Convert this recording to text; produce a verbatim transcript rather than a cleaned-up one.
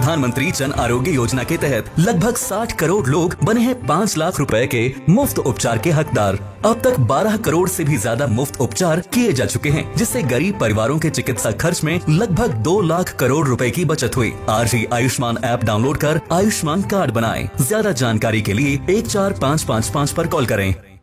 प्रधानमंत्री जन आरोग्य योजना के तहत लगभग साठ करोड़ लोग बने हैं पाँच लाख रुपए के मुफ्त उपचार के हकदार। अब तक बारह करोड़ से भी ज्यादा मुफ्त उपचार किए जा चुके हैं, जिससे गरीब परिवारों के चिकित्सा खर्च में लगभग दो लाख करोड़ रुपए की बचत हुई। आज ही आयुष्मान ऐप डाउनलोड कर आयुष्मान कार्ड बनाएं। ज्यादा जानकारी के लिए एक चार पाँच पाँच पाँच पर कॉल करें।